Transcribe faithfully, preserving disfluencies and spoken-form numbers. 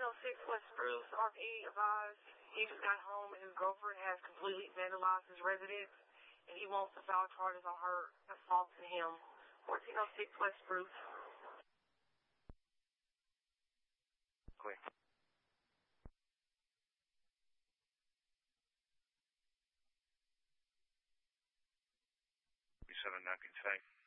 oh six West Spruce, R P advised he just got home and his girlfriend has completely vandalized his residence, and he wants to file charges on her assaulting him. fourteen oh six West Spruce. Clear. three seven nine, can you say?